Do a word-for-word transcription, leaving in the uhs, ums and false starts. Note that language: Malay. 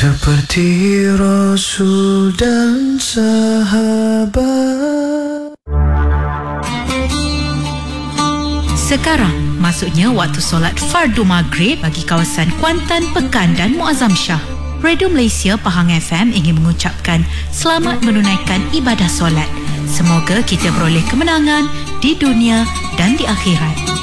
seperti Rasul dan sahabat. Sekarang maksudnya waktu solat fardu maghrib bagi kawasan Kuantan, Pekan dan Muazzam Shah. Radio Malaysia Pahang F M ingin mengucapkan selamat menunaikan ibadah solat. Semoga kita beroleh kemenangan di dunia dan di akhirat.